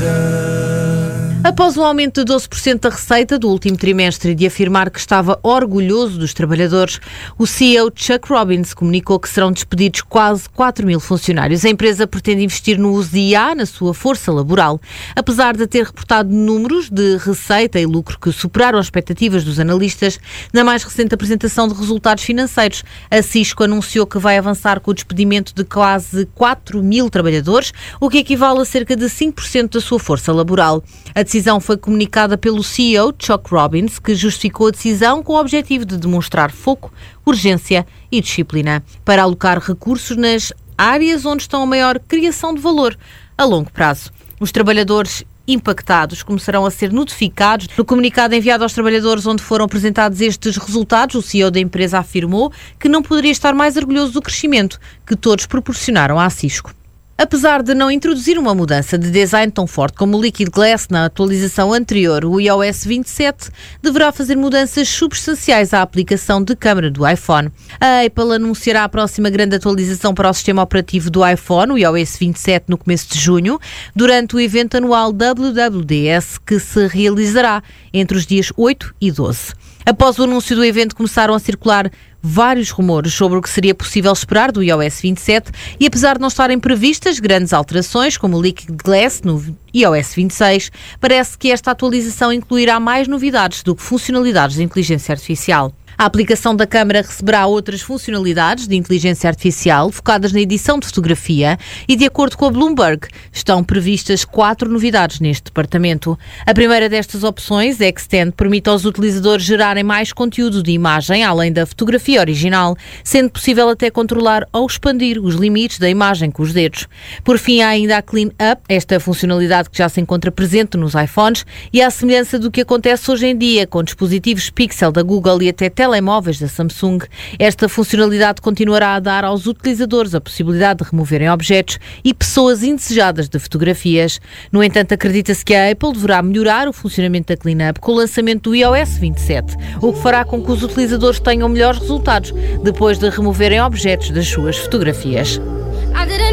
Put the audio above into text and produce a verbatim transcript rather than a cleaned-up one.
Após um aumento de doze por cento da receita do último trimestre e de afirmar que estava orgulhoso dos trabalhadores, o C E O Chuck Robbins comunicou que serão despedidos quase quatro mil funcionários. A empresa pretende investir no uso de I A na sua força laboral. Apesar de ter reportado números de receita e lucro que superaram as expectativas dos analistas, na mais recente apresentação de resultados financeiros, a Cisco anunciou que vai avançar com o despedimento de quase quatro mil trabalhadores, o que equivale a cerca de cinco por cento da sua força laboral. A A decisão foi comunicada pelo C E O Chuck Robbins, que justificou a decisão com o objetivo de demonstrar foco, urgência e disciplina para alocar recursos nas áreas onde estão a maior criação de valor a longo prazo. Os trabalhadores impactados começarão a ser notificados. No comunicado enviado aos trabalhadores onde foram apresentados estes resultados, o C E O da empresa afirmou que não poderia estar mais orgulhoso do crescimento que todos proporcionaram à Cisco. Apesar de não introduzir uma mudança de design tão forte como o Liquid Glass na atualização anterior, o i O S vinte e sete deverá fazer mudanças substanciais à aplicação de câmara do iPhone. A Apple anunciará a próxima grande atualização para o sistema operativo do iPhone, o i O S vinte e sete, no começo de junho, durante o evento anual W W D S, que se realizará entre os dias oito e doze. Após o anúncio do evento, começaram a circular vários rumores sobre o que seria possível esperar do i O S vinte e sete e, apesar de não estarem previstas grandes alterações, como o Liquid Glass no i O S vinte e seis, parece que esta atualização incluirá mais novidades do que funcionalidades de inteligência artificial. A aplicação da câmara receberá outras funcionalidades de inteligência artificial focadas na edição de fotografia e, de acordo com a Bloomberg, estão previstas quatro novidades neste departamento. A primeira destas opções, Extend, permite aos utilizadores gerarem mais conteúdo de imagem além da fotografia original, sendo possível até controlar ou expandir os limites da imagem com os dedos. Por fim, há ainda a Clean Up, esta funcionalidade que já se encontra presente nos iPhones e à semelhança do que acontece hoje em dia com dispositivos Pixel da Google e até telemóveis da Samsung. Esta funcionalidade continuará a dar aos utilizadores a possibilidade de removerem objetos e pessoas indesejadas de fotografias. No entanto, acredita-se que a Apple deverá melhorar o funcionamento da Clean Up com o lançamento do i O S vinte e sete, o que fará com que os utilizadores tenham melhores resultados depois de removerem objetos das suas fotografias.